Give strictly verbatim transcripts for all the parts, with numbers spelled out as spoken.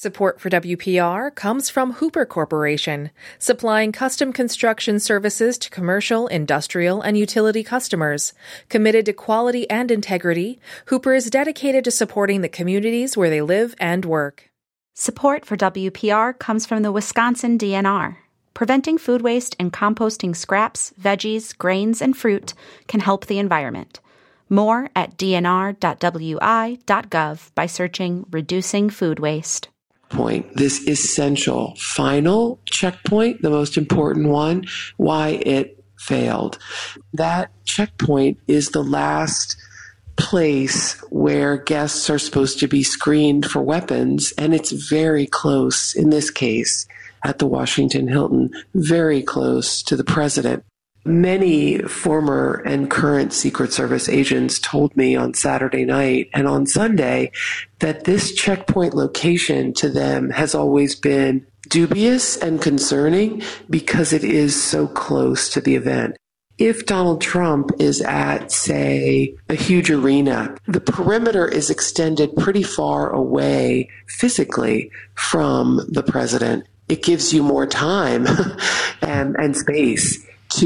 Support for W P R comes from Hooper Corporation, supplying custom construction services to commercial, industrial, and utility customers. Committed to quality and integrity, Hooper is dedicated to supporting the communities where they live and work. Support for W P R comes from the Wisconsin D N R. Preventing food waste and composting scraps, veggies, grains, and fruit can help the environment. More at d n r dot w i dot gov by searching Reducing Food Waste. Point, this essential final checkpoint, the most important one, why it failed. That checkpoint is the last place where guests are supposed to be screened for weapons, and it's very close, in this case, at the Washington Hilton, very close to the president. Many former and current Secret Service agents told me on Saturday night and on Sunday that this checkpoint location to them has always been dubious and concerning because it is so close to the event. If Donald Trump is at, say, a huge arena, the perimeter is extended pretty far away physically from the president. It gives you more time and, and space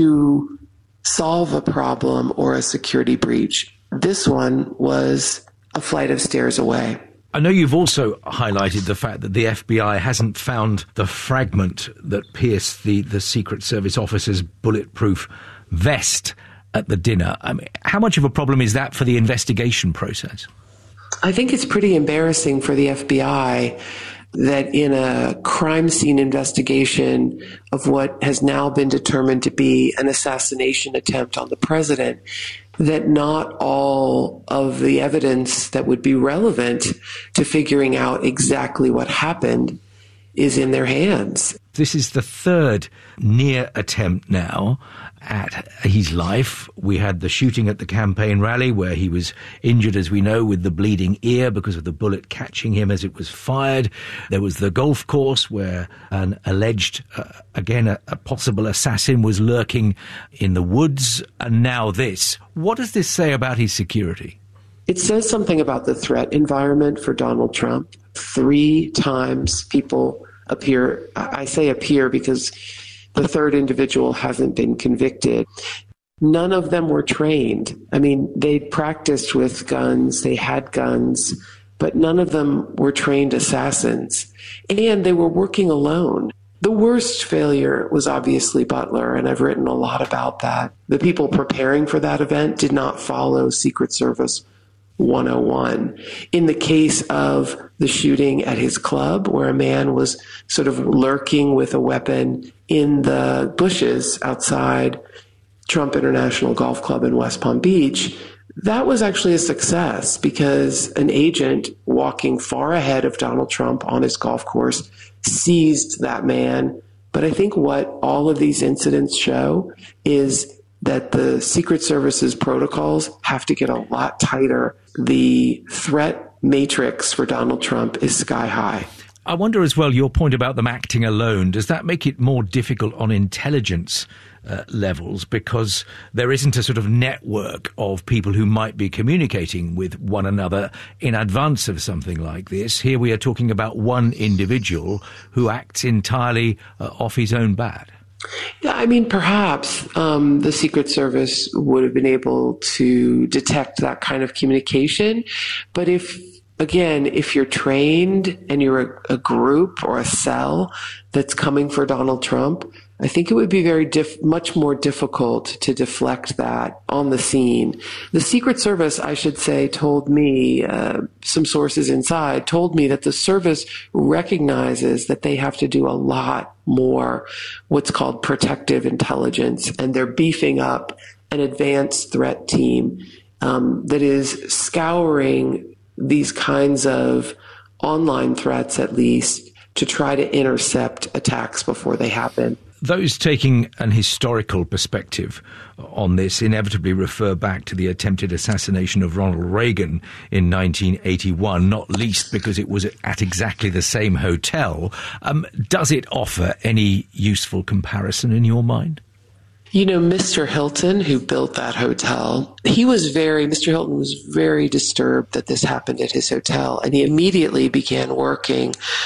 to solve a problem or a security breach. This one was a flight of stairs away. I know you've also highlighted the fact that the F B I hasn't found the fragment that pierced the, the Secret Service officer's bulletproof vest at the dinner. I mean, how much of a problem is that for the investigation process? I think it's pretty embarrassing for the F B I that in a crime scene investigation of what has now been determined to be an assassination attempt on the president, that not all of the evidence that would be relevant to figuring out exactly what happened is in their hands. This is the third near attempt now at his life. We had the shooting at the campaign rally where he was injured, as we know, with the bleeding ear because of the bullet catching him as it was fired. There was the golf course where an alleged, uh, again, a, a possible assassin was lurking in the woods. And now this. What does this say about his security? It says something about the threat environment for Donald Trump. Three times people appear, I say appear because the third individual hasn't been convicted. None of them were trained. I mean, they practiced with guns, they had guns, but none of them were trained assassins. And they were working alone. The worst failure was obviously Butler, and I've written a lot about that. The people preparing for that event did not follow Secret Service one oh one. In the case of the shooting at his club, where a man was sort of lurking with a weapon in the bushes outside Trump International Golf Club in West Palm Beach, that was actually a success because an agent walking far ahead of Donald Trump on his golf course seized that man. But I think what all of these incidents show is that the Secret Service's protocols have to get a lot tighter. The threat matrix for Donald Trump is sky high. I wonder as well, your point about them acting alone, does that make it more difficult on intelligence uh, levels because there isn't a sort of network of people who might be communicating with one another in advance of something like this? Here we are talking about one individual who acts entirely uh, off his own bat. Yeah, I mean, perhaps um, the Secret Service would have been able to detect that kind of communication. But if, again, if you're trained and you're a, a group or a cell that's coming for Donald Trump, I think it would be very diff- much more difficult to deflect that on the scene. The Secret Service, I should say, told me, uh, some sources inside told me that the service recognizes that they have to do a lot more what's called protective intelligence, and they're beefing up an advanced threat team um, that is scouring these kinds of online threats, at least, to try to intercept attacks before they happen. Those taking an historical perspective on this inevitably refer back to the attempted assassination of Ronald Reagan in nineteen eighty-one, not least because it was at exactly the same hotel. Um, does it offer any useful comparison in your mind? You know, Mister Hilton, who built that hotel, he was very, Mister Hilton was very disturbed that this happened at his hotel, and he immediately began working